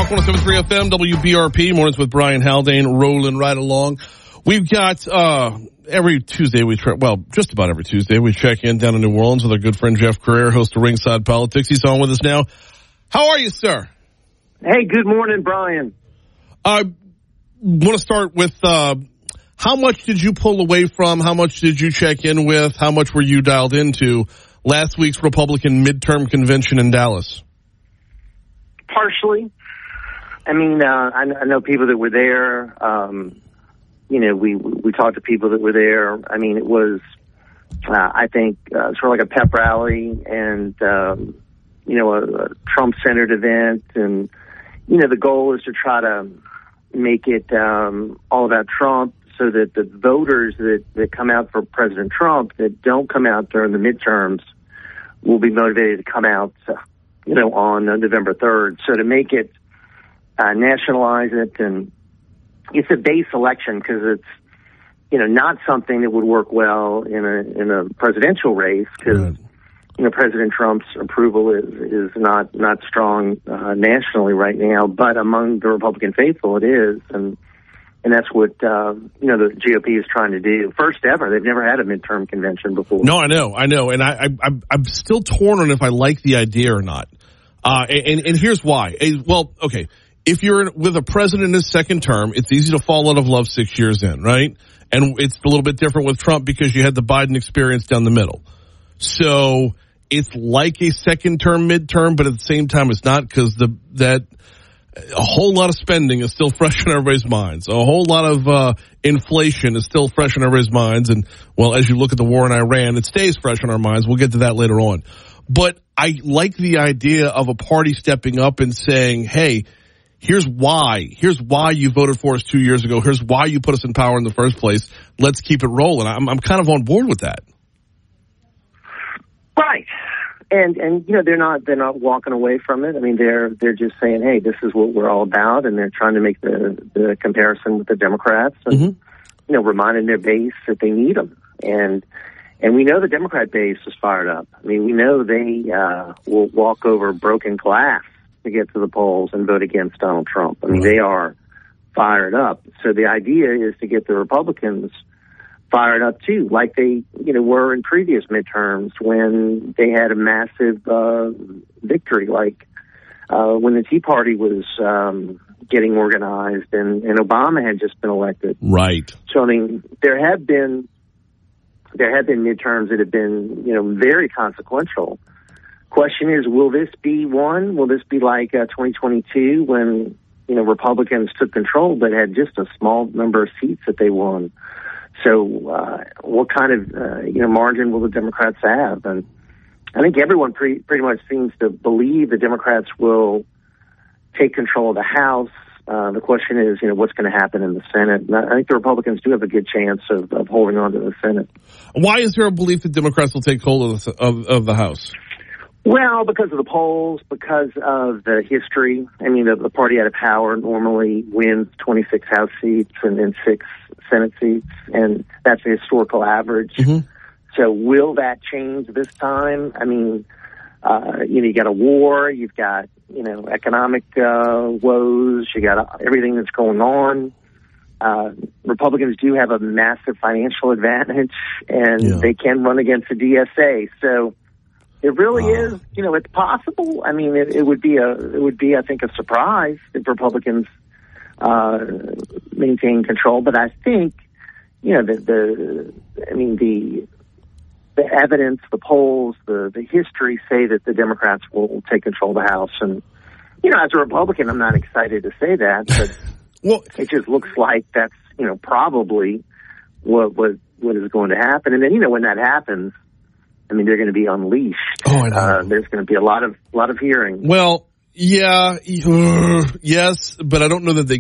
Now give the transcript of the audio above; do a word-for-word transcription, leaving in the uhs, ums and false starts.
one oh seven point three F M, W B R P, mornings with Brian Haldane, rolling right along. We've got, uh, every Tuesday we try, well, just about every Tuesday we check in down in New Orleans with our good friend Jeff Crair, host of Ringside Politics. He's on with us now. How are you, sir? Hey, good morning, Brian. I want to start with, uh, how much did you pull away from? How much did you check in with? How much were you dialed into last week's Republican midterm convention in Dallas? Partially. I mean, uh, I, I know people that were there. Um, you know, we we talked to people that were there. I mean, it was, uh, I think, uh, sort of like a pep rally and, um, you know, a, a Trump-centered event. And, you know, the goal is to try to make it um, all about Trump so that the voters that, that come out for President Trump that don't come out during the midterms will be motivated to come out, uh, you know, on uh, November third. So to make it, uh, nationalize it, and it's a base election because it's, you know, not something that would work well in a in a presidential race because, right. you know, President Trump's approval is is not not strong uh, nationally right now, but among the Republican faithful it is, and and that's what uh, you know the G O P is trying to do. First ever, they've never had a midterm convention before. No, I know, I know, and I, I I'm I'm still torn on if I like the idea or not. Uh, and and here's why. Well, okay. If you're with a president in his second term, it's easy to fall out of love six years in, right? And it's a little bit different with Trump because you had the Biden experience down the middle. So it's like a second term, midterm, but at the same time it's not because the that a whole lot of spending is still fresh in everybody's minds. A whole lot of uh, inflation is still fresh in everybody's minds. And, well, as you look at the war in Iran, it stays fresh in our minds. We'll get to that later on. But I like the idea of a party stepping up and saying, hey, here's why. Here's why you voted for us two years ago. Here's why you put us in power in the first place. Let's keep it rolling. I'm, I'm kind of on board with that. Right. And, and, you know, they're not, they're not walking away from it. I mean, they're, they're just saying, hey, this is what we're all about. And they're trying to make the, the comparison with the Democrats and, mm-hmm. you know, reminding their base that they need them. And, and we know the Democrat base is fired up. I mean, we know they, uh, will walk over broken glass to get to the polls and vote against Donald Trump. I mean, right. They are fired up. So the idea is to get the Republicans fired up too, like they, you know, were in previous midterms when they had a massive uh, victory, like uh, when the Tea Party was um, getting organized and, and Obama had just been elected. Right. So I mean, there have been there have been midterms that have been, you know, very consequential. Question is, will this be one? Will this be like uh, twenty twenty-two when, you know, Republicans took control but had just a small number of seats that they won? So uh, what kind of, uh, you know, margin will the Democrats have? And I think everyone pre- pretty much seems to believe the Democrats will take control of the House. Uh, the question is, you know, what's going to happen in the Senate? And I think the Republicans do have a good chance of, of holding on to the Senate. Why is there a belief that Democrats will take hold of the, of, of the House? Well, because of the polls, because of the history. I mean, the, the party out of power normally wins twenty-six House seats and, and six Senate seats, and that's the historical average. Mm-hmm. So will that change this time? I mean, uh, you know, you got a war, you've got, you know, economic uh, woes, you got everything that's going on. Uh, Republicans do have a massive financial advantage, and yeah. they can run against the D S A. So it really wow. is, you know, it's possible. I mean, it, it would be a, it would be, I think, a surprise if Republicans uh, maintain control. But I think, you know, the, the I mean, the the evidence, the polls, the the history say that the Democrats will take control of the House. And, you know, as a Republican, I'm not excited to say that, but well, it just looks like that's, you know, probably what what what is going to happen. And then, you know, when that happens, I mean, they're going to be unleashed. Oh, I know. Uh, there's going to be a lot of lot of hearings. Well, yeah, uh, yes, but I don't know that they